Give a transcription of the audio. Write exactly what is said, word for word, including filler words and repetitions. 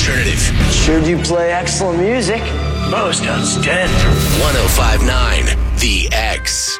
alternative. Sure do play excellent music. Most outstanding. ten five nine The X.